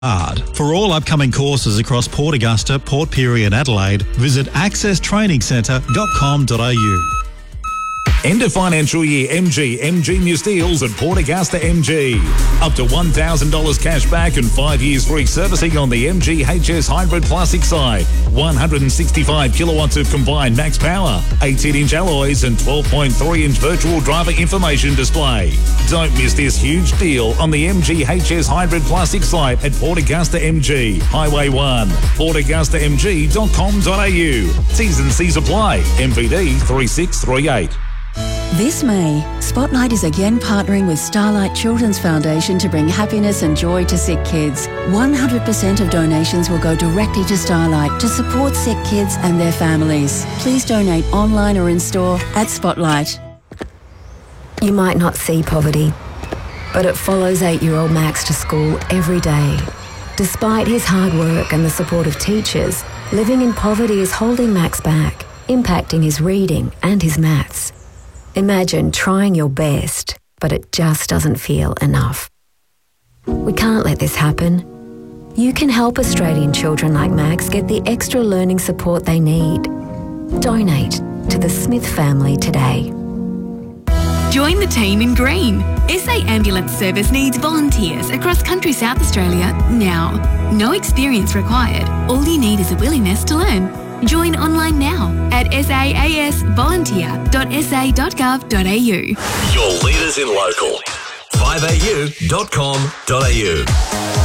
For all upcoming courses across Port Augusta, Port Pirie and Adelaide, visit accesstrainingscentre.com.au. End of financial year MG New Steels at Port Augusta MG. Up to $1,000 cash back and 5 years free servicing on the MG HS Hybrid Plus Excite. 165 kilowatts of combined max power, 18-inch alloys and 12.3-inch virtual driver information display. Don't miss this huge deal on the MG HS Hybrid Plus Excite at Port Augusta MG, Highway 1, portaugustamg.com.au. T's and C's apply. MVD 3638. This May, Spotlight is again partnering with Starlight Children's Foundation to bring happiness and joy to sick kids. 100% of donations will go directly to Starlight to support sick kids and their families. Please donate online or in store at Spotlight. You might not see poverty, but it follows 8-year-old Max to school every day. Despite his hard work and the support of teachers, living in poverty is holding Max back, impacting his reading and his maths. Imagine trying your best, but it just doesn't feel enough. We can't let this happen. You can help Australian children like Max get the extra learning support they need. Donate to the Smith family today. Join the team in green. SA Ambulance Service needs volunteers across country South Australia now. No experience required. All you need is a willingness to learn. Join online now at saasvolunteer.sa.gov.au. Your leaders in local. 5au.com.au